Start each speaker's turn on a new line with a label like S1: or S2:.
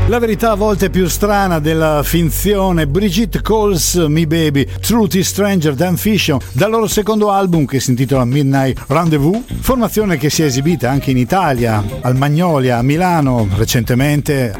S1: La verità a volte è più strana della finzione. Brigitte Calls Me Baby, Truth is Stranger Than Fiction, dal loro secondo album che si intitola Midnight Rendezvous, formazione che si è esibita anche in Italia, al Magnolia, a Milano, recentemente